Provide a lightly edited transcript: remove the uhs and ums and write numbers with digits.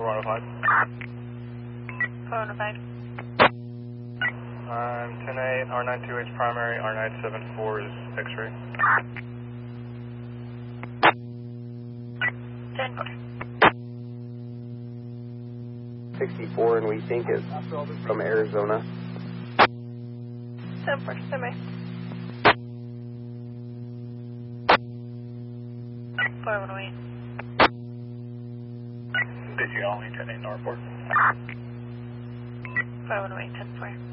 4105. 4105. I'm 10-8, R92H primary, R974 is X-ray. 10-4. 64, and we think it's from Arizona. 10-4, semi. 4108. Did you only 10-8 Northport? 4108, 10-4.